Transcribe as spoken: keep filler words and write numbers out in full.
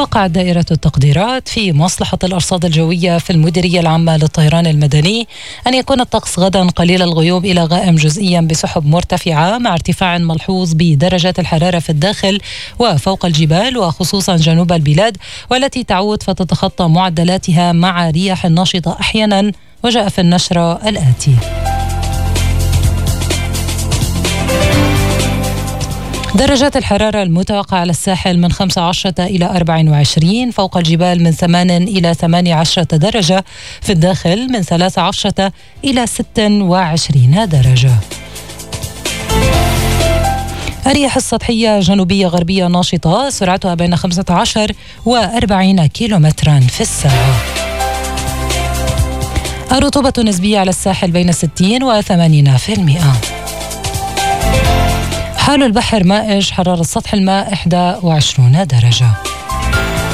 توقعت دائرة التقديرات في مصلحة الأرصاد الجوية في المديرية العامة للطيران المدني أن يكون الطقس غدا قليل الغيوم إلى غائم جزئيا بسحب مرتفعة مع ارتفاع ملحوظ بدرجات الحرارة في الداخل وفوق الجبال وخصوصا جنوب البلاد، والتي تعود فتتخطى معدلاتها مع رياح نشطة أحيانا. وجاء في النشرة الآتي: درجات الحرارة المتوقعة على الساحل من خمسة عشر إلى أربعة وعشرين، فوق الجبال من ثمانية إلى ثمانية عشر درجة، في الداخل من ثلاثة عشر إلى ستة وعشرين درجة. الرياح السطحية جنوبية غربية ناشطة سرعتها بين خمسة عشر وأربعين كيلومترا في الساعة. الرطوبة النسبية على الساحل بين ستين وثمانين في المئة. حال البحر مائج، حرارة سطح الماء إحدى وعشرين درجة.